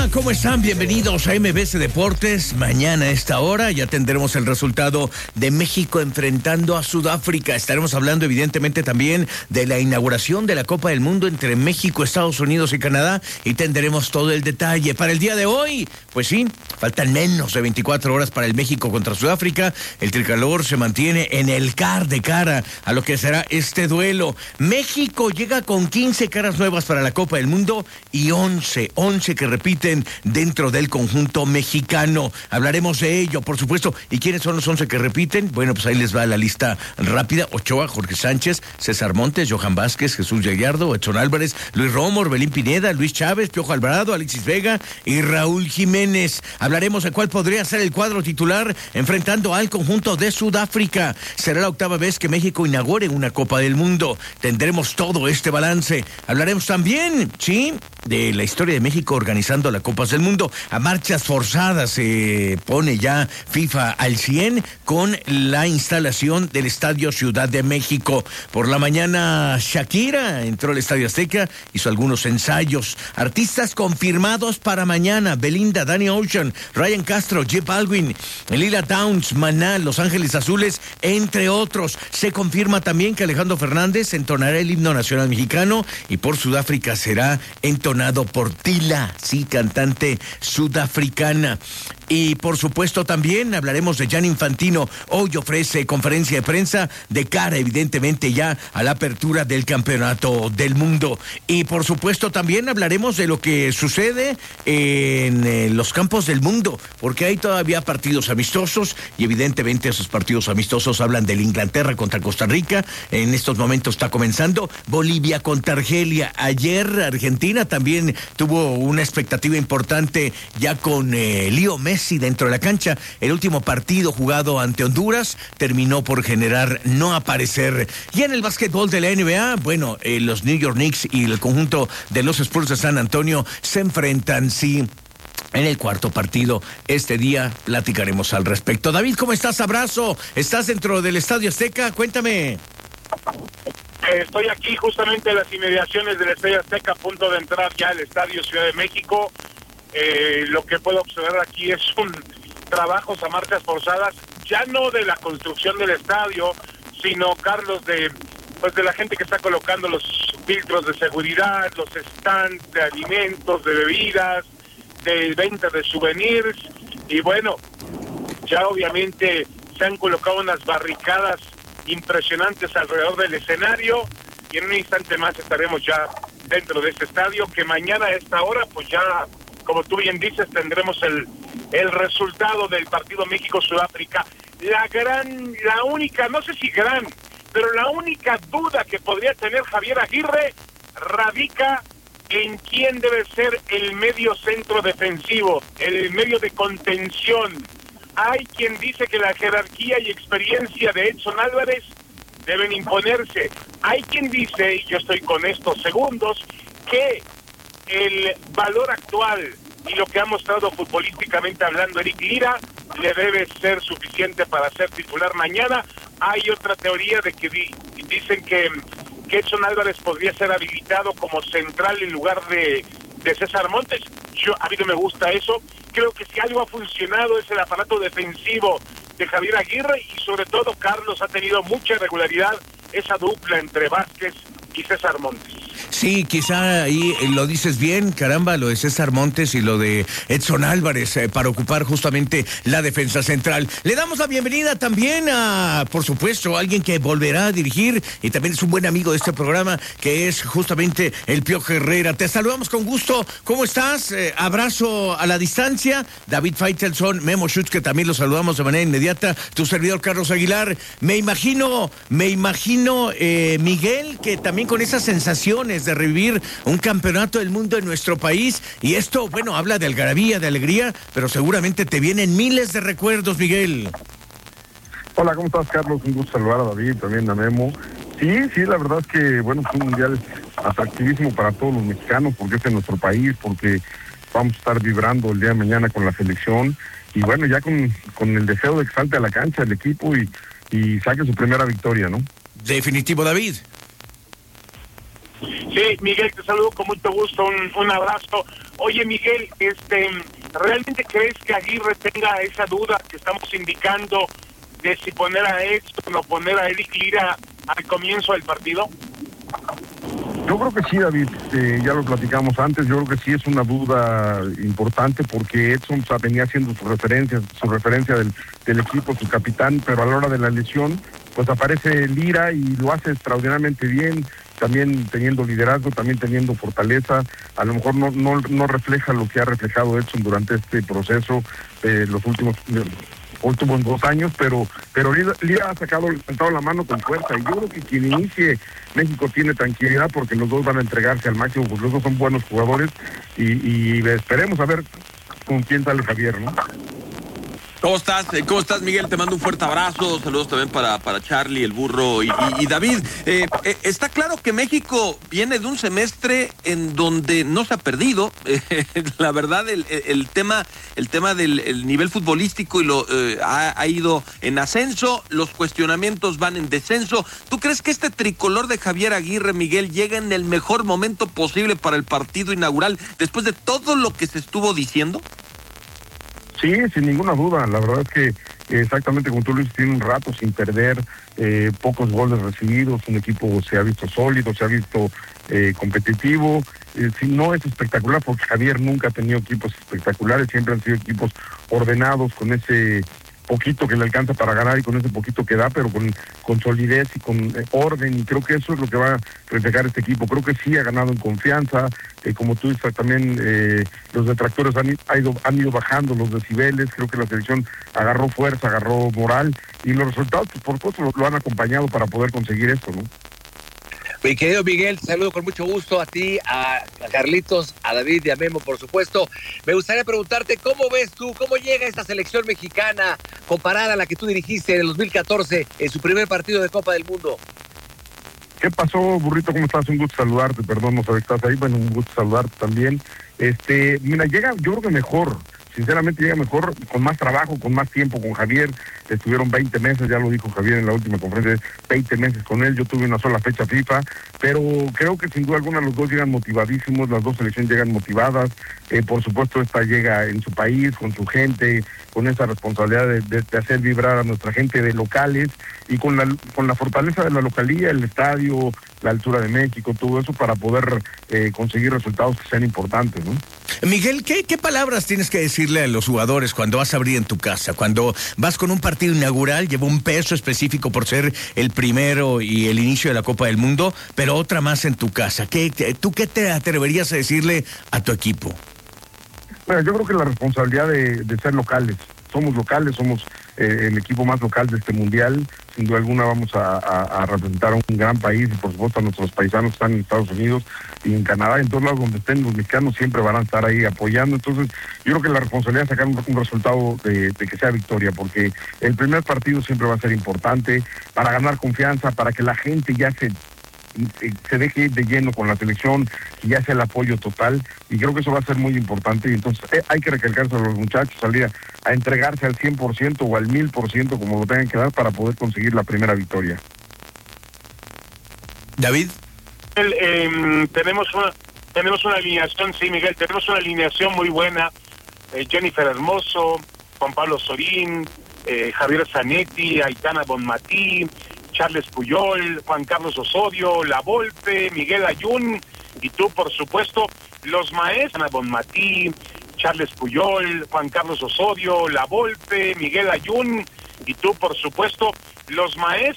¿Cómo están? Bienvenidos a MBC Deportes. Mañana a esta hora ya tendremos el resultado de México enfrentando a Sudáfrica. Estaremos hablando evidentemente también de la inauguración de la Copa del Mundo entre México, Estados Unidos y Canadá, y tendremos todo el detalle. Para el día de hoy, pues sí, faltan menos de 24 horas para el México contra Sudáfrica. El tricolor se mantiene en el de cara a lo que será este duelo. México llega con 15 caras nuevas para la Copa del Mundo y 11 que repiten dentro del conjunto mexicano. Hablaremos de ello, por supuesto. ¿Y quiénes son los 11 que repiten? Bueno, pues ahí les va la lista rápida. Ochoa, Jorge Sánchez, César Montes, Johan Vázquez, Jesús Gallardo, Edson Álvarez, Luis Romo, Orbelín Pineda, Luis Chávez, Piojo Alvarado, Alexis Vega y Raúl Jiménez. Hablaremos de cuál podría ser el cuadro titular enfrentando al conjunto de Sudáfrica. Será la octava vez que México inaugure una Copa del Mundo. Tendremos todo este balance. Hablaremos también, sí, de la historia de México organizando las Copas del Mundo. A marchas forzadas se pone ya FIFA al 100 con la instalación del Estadio Ciudad de México. Por la mañana, Shakira entró al Estadio Azteca, hizo algunos ensayos. Artistas confirmados para mañana: Belinda, Danny Ocean, Ryan Castro, J Balvin, Lila Downs, Maná, Los Ángeles Azules, entre otros. Se confirma también que Alejandro Fernández entonará el himno nacional mexicano y por Sudáfrica será entonado por Tila, sí, cantante sudafricana. Y por supuesto también hablaremos de Gianni Infantino. Hoy ofrece conferencia de prensa de cara evidentemente ya a la apertura del Campeonato del Mundo. Y por supuesto también hablaremos de lo que sucede en los campos del mundo, porque hay todavía partidos amistosos y evidentemente esos partidos amistosos hablan del Inglaterra contra Costa Rica. En estos momentos está comenzando Bolivia contra Argelia. Ayer Argentina también tuvo una expectativa importante ya con Leo Messi dentro de la cancha. El último partido jugado ante Honduras terminó por generar no aparecer. Y en el básquetbol de la NBA, bueno, los New York Knicks y el conjunto de los Spurs de San Antonio se enfrentan, sí, en el cuarto partido. Este día platicaremos al respecto. David, ¿cómo estás? Abrazo. ¿Estás dentro del Estadio Azteca? Cuéntame. Estoy aquí justamente en las inmediaciones del Estadio Azteca, a punto de entrar ya al Estadio Ciudad de México. Lo que puedo observar aquí es un trabajos a marchas forzadas, ya no de la construcción del estadio, sino, Carlos, de la gente que está colocando los filtros de seguridad, los stands de alimentos, de bebidas, de venta de souvenirs. Y bueno, ya obviamente se han colocado unas barricadas impresionantes alrededor del escenario, y en un instante más estaremos ya dentro de este estadio, que mañana a esta hora, pues ya, como tú bien dices, tendremos el resultado del partido México-Sudáfrica. La única, no sé si gran, pero la única duda que podría tener Javier Aguirre radica en quién debe ser el medio centro defensivo, el medio de contención. Hay quien dice que la jerarquía y experiencia de Edson Álvarez deben imponerse. Hay quien dice, y yo estoy con estos segundos, que el valor actual y lo que ha mostrado futbolísticamente hablando Eric Lira le debe ser suficiente para ser titular mañana. Hay otra teoría de que dicen que Edson Álvarez podría ser habilitado como central en lugar de César Montes. A mí no me gusta eso. Creo que si algo ha funcionado es el aparato defensivo de Javier Aguirre, y sobre todo, Carlos, ha tenido mucha regularidad esa dupla entre Vázquez y César Montes. Sí, quizá ahí lo dices bien, caramba, lo de César Montes y lo de Edson Álvarez para ocupar justamente la defensa central. Le damos la bienvenida también a, por supuesto, alguien que volverá a dirigir y también es un buen amigo de este programa, que es justamente el Piojo Herrera. Te saludamos con gusto. ¿Cómo estás? Abrazo a la distancia. David Faitelson, Memo Schutz, que también lo saludamos de manera inmediata. Tu servidor Carlos Aguilar. Me imagino, Miguel, que también con esas sensaciones de revivir un campeonato del mundo en nuestro país, y esto, bueno, habla de algarabía, de alegría, pero seguramente te vienen miles de recuerdos, Miguel. Hola, ¿cómo estás, Carlos? Un gusto saludar a David, también a Memo. Sí, la verdad es que, bueno, es un mundial atractivísimo para todos los mexicanos, porque es en nuestro país, porque vamos a estar vibrando el día de mañana con la selección, y bueno, ya con el deseo de que salte a la cancha el equipo y saque su primera victoria, ¿no? Definitivo, David. Sí, Miguel, te saludo con mucho gusto, un abrazo. Oye, Miguel, ¿realmente crees que Aguirre tenga esa duda que estamos indicando de si poner a Edson o poner a Eric Lira al comienzo del partido? Yo creo que sí, David, ya lo platicamos antes, yo creo que sí es una duda importante porque Edson venía haciendo su referencia del equipo, su capitán, pero a la hora de la lesión, pues aparece Lira y lo hace extraordinariamente bien, también teniendo liderazgo, también teniendo fortaleza, a lo mejor no refleja lo que ha reflejado Edson durante este proceso, los últimos 2 años, pero Lira ha sacado la mano con fuerza, y yo creo que quien inicie México tiene tranquilidad porque los dos van a entregarse al máximo, pues los dos son buenos jugadores, y esperemos a ver con quién sale Javier, ¿no? ¿Cómo estás? Miguel? Te mando un fuerte abrazo. Saludos también para Charlie, el burro y David. Está claro que México viene de un semestre en donde no se ha perdido. La verdad, el tema del nivel futbolístico ha ido en ascenso. Los cuestionamientos van en descenso. ¿Tú crees que este tricolor de Javier Aguirre, Miguel, llega en el mejor momento posible para el partido inaugural después de todo lo que se estuvo diciendo? Sí, sin ninguna duda. La verdad es que exactamente como tú lo dices, tiene un rato sin perder, pocos goles recibidos, un equipo se ha visto sólido, se ha visto competitivo. No es espectacular porque Javier nunca ha tenido equipos espectaculares, siempre han sido equipos ordenados con ese poquito que le alcanza para ganar y con ese poquito que da, pero con solidez y con orden, y creo que eso es lo que va a reflejar este equipo. Creo que sí ha ganado en confianza, como tú dices también, los detractores han ido bajando los decibeles, creo que la selección agarró fuerza, agarró moral, y los resultados, pues, por supuesto, lo han acompañado para poder conseguir esto, ¿no? Mi querido Miguel, te saludo con mucho gusto a ti, a Carlitos, a David y a Memo, por supuesto. Me gustaría preguntarte, ¿cómo ves tú, cómo llega esta selección mexicana comparada a la que tú dirigiste en el 2014 en su primer partido de Copa del Mundo? ¿Qué pasó, burrito? ¿Cómo estás? Un gusto saludarte, perdón, no sabes que estás ahí, bueno, un gusto saludarte también. Mira, llega, yo creo que mejor, sinceramente llega mejor, con más trabajo, con más tiempo con Javier. Estuvieron 20 meses, ya lo dijo Javier en la última conferencia, 20 meses con él. Yo tuve una sola fecha FIFA, pero creo que sin duda alguna los dos llegan motivadísimos, las dos selecciones llegan motivadas. Por supuesto, esta llega en su país, con su gente, con esa responsabilidad de hacer vibrar a nuestra gente de locales, y con la fortaleza de la localía, el estadio, la altura de México, todo eso para poder conseguir resultados que sean importantes, ¿no? Miguel, ¿qué palabras tienes que decirle a los jugadores cuando vas a abrir en tu casa? Cuando vas con un partido inaugural, lleva un peso específico por ser el primero y el inicio de la Copa del Mundo, pero otra más en tu casa. ¿Tú qué te atreverías a decirle a tu equipo? Bueno, yo creo que la responsabilidad de ser locales. Somos locales, somos el equipo más local de este mundial. Sin duda alguna vamos a representar a un gran país, y por supuesto a nuestros paisanos que están en Estados Unidos y en Canadá, en todos lados donde estén los mexicanos siempre van a estar ahí apoyando. Entonces yo creo que la responsabilidad es sacar un resultado de que sea victoria, porque el primer partido siempre va a ser importante para ganar confianza, para que la gente ya se deje ir de lleno con la selección, y ya sea el apoyo total, y creo que eso va a ser muy importante. Y entonces hay que recalcarse a los muchachos, salir a entregarse al 100% o al 1000%, como lo tengan que dar, para poder conseguir la primera victoria. David. Tenemos una alineación, sí, Miguel, tenemos una alineación muy buena. Jennifer Hermoso, Juan Pablo Sorín, Javier Zanetti, Aitana Bonmatí, Charles Puyol, Juan Carlos Osorio, La Volpe, Miguel Ayun, y tú, por supuesto, los maestros, Bonmatí, Charles Puyol, Juan Carlos Osorio, La Volpe, Miguel Ayun, y tú, por supuesto, los maestros.